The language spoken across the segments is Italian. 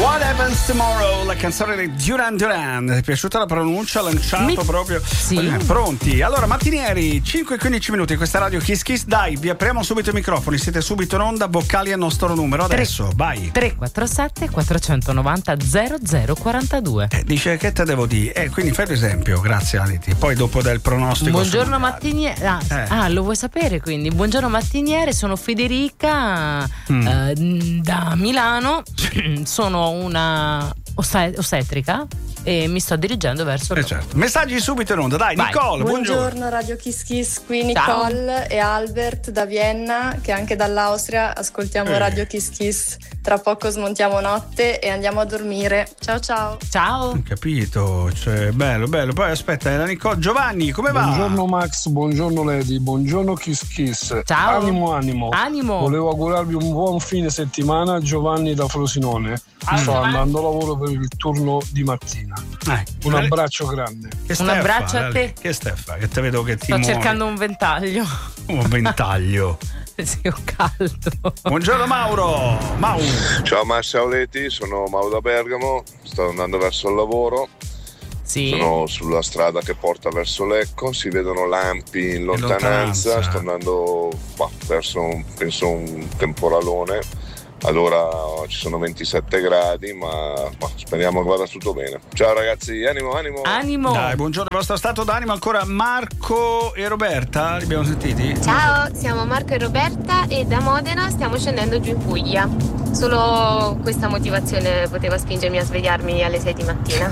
What Happens Tomorrow, la canzone di Duran Duran. Ti è piaciuta la pronuncia? Lanciato proprio. Sì. Pronti? Allora, mattinieri, 5-15 minuti, questa radio Kiss Kiss. Dai, vi apriamo subito i microfoni. Siete subito in onda, vocali al nostro numero. Adesso, vai. 347 490 0042. Dice che te devo dire? Quindi fai l'esempio, grazie Aliti. Poi dopo del pronostico. Buongiorno mattiniere. Lo vuoi sapere quindi? Buongiorno mattiniere, sono Federica da Milano. Sono una ostetrica e mi sto dirigendo verso certo. Messaggi subito in onda, dai. Vai. Nicole, buongiorno Radio Kiss Kiss, qui Ciao. Nicole e Albert da Vienna, che anche dall'Austria ascoltiamo Radio Kiss Kiss. Tra poco smontiamo notte e andiamo a dormire. Ciao ciao. Ciao. Capito, cioè, bello. Poi aspetta, la Nicole. Giovanni, come va? Buongiorno Max, buongiorno Lady, buongiorno Kiss Kiss. Ciao. Animo. Volevo augurarvi un buon fine settimana, Giovanni da Frosinone. Sto andando a lavoro per il turno di mattina. Un abbraccio grande. Un abbraccio a te. Che Steffa, che te vedo che ti Sto cercando un ventaglio. Un ventaglio. Sì, ho caldo. Buongiorno Mauro. Ciao Massauleti, sono Mauro da Bergamo, sto andando verso il lavoro. Sì. Sono sulla strada che porta verso Lecco, si vedono lampi in lontananza. Sto andando verso penso un temporalone. Allora ci sono 27 gradi, ma speriamo che vada tutto bene. Ciao ragazzi, animo. Dai, buongiorno, il vostro stato d'animo ancora. Marco e Roberta, li abbiamo sentiti? Ciao, siamo Marco e Roberta e da Modena stiamo scendendo giù in Puglia. Solo questa motivazione poteva spingermi a svegliarmi alle 6 di mattina.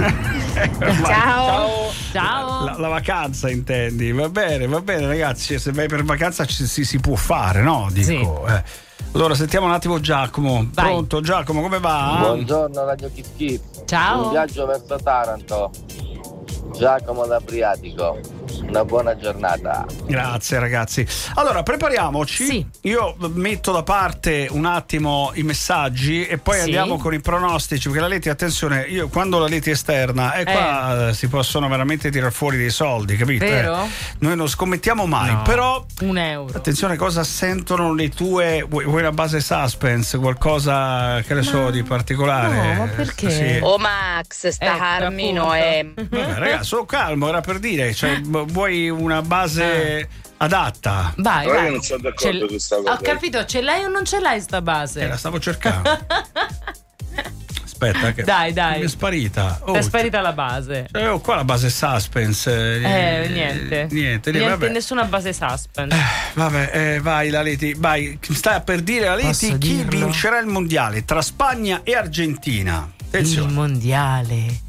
Ciao. La vacanza intendi? Va bene ragazzi, se vai per vacanza si può fare, no? Dico, sì. Allora sentiamo un attimo Giacomo. Vai. Pronto Giacomo, come va? Buongiorno Radio Kiss Kiss. Ciao. Un viaggio verso Taranto. Giacomo da Priatico. Una buona giornata. Grazie ragazzi. Allora prepariamoci. Sì. Io metto da parte un attimo i messaggi e poi andiamo con i pronostici, perché la Leti, attenzione, io quando la Leti esterna qua si possono veramente tirar fuori dei soldi, capito? Vero? Noi non scommettiamo mai, però €1. attenzione cosa sentono le tue. Vuoi una base suspense, qualcosa che ne so di particolare? No, ma perché? Sì. Oh Max, sta Carmino Vabbè, ragazzi, sono calmo, era per dire, cioè, vuoi una base adatta? Vai. Io non sono d'accordo con questa cosa. Ho capito, ce l'hai o non ce l'hai sta base? La stavo cercando. Aspetta, che Dai. mi è sparita. Ti è sparita la base. Cioè, ho qua la base suspense. Niente, vabbè. nessuna base suspense. Vabbè, vai la Leti, vai. Stai per dire la Leti Posso chi dirlo? vincerà il mondiale tra Spagna e Argentina. Attenzione. Il mondiale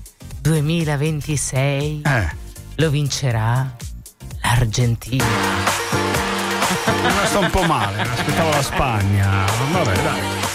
2026 lo vincerà l'Argentina. Sto un po' male, aspettavo la Spagna. Vabbè, dai.